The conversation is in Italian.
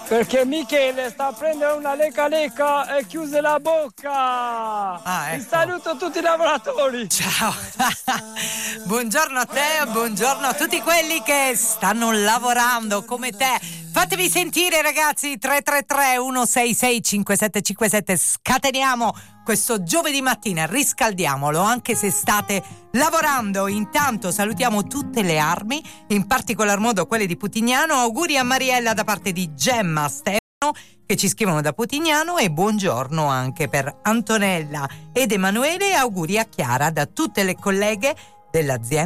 Perché Michele sta a prendere una lecca lecca e chiuse la bocca. Ecco. Vi saluto tutti i lavoratori. Ciao. Buongiorno a te, buongiorno a tutti quelli che stanno lavorando come te. Fatevi sentire, ragazzi. 333 166 5757. Scateniamo questo giovedì mattina, riscaldiamolo anche se state lavorando. Intanto salutiamo tutte le armi, in particolar modo quelle di Putignano. Auguri a Mariella da parte di Gemma, Stefano che ci scrivono da Putignano, e buongiorno anche per Antonella ed Emanuele. Auguri a Chiara da tutte le colleghe dell'azienda